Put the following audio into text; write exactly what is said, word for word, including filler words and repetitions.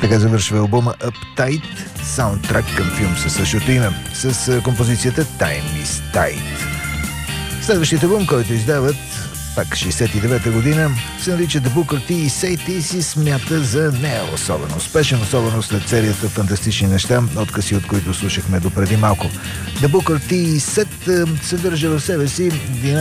Така завършва албума Uptight, саундтрак към филм със същото име, с композицията Time is Tight. Следващият албум, който издават, пак шейсет и девета година, се нарича The Booker T и Say This и смята за не особено успешен, особено след серията фантастични неща, откъси от които слушахме допреди малко. The Booker T Set съдържа в себе си